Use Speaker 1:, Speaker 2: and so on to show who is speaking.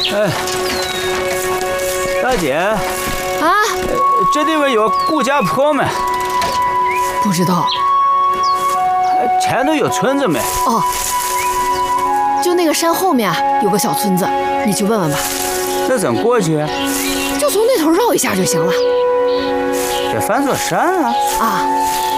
Speaker 1: 哎，大姐
Speaker 2: 啊，
Speaker 1: 这地方有顾家坡没？
Speaker 2: 不知道。
Speaker 1: 前头有村子没？
Speaker 2: 哦，就那个山后面有个小村子，你去问问吧。
Speaker 1: 这怎么过去？
Speaker 2: 就从那头绕一下就行了。
Speaker 1: 得翻座山啊！
Speaker 2: 啊。